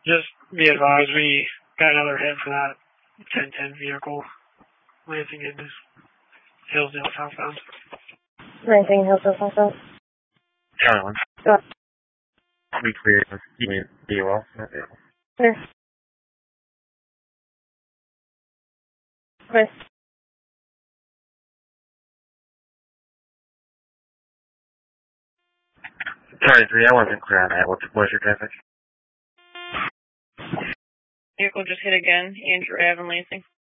Just be advised, we got another hit for that 1010 vehicle landing in Hillsdale southbound. Landing in Hillsdale southbound. Charlie 1. Go ahead. We cleared with DOL. Clear. Clear. Charlie 3, I wasn't clear on that. What was your traffic? Vehicle just hit again, Andrew Ave and Lansing.